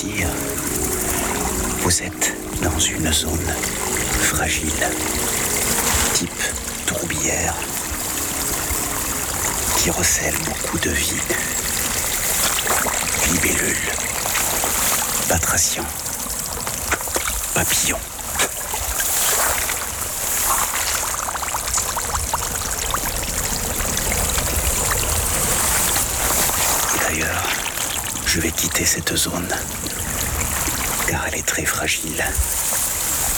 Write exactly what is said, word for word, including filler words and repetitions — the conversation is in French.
sentir. Vous êtes dans une zone fragile, type tourbière, qui recèle beaucoup de vie. Libellules, batraciens, papillons. Et d'ailleurs, je vais quitter cette zone, car elle est très fragile.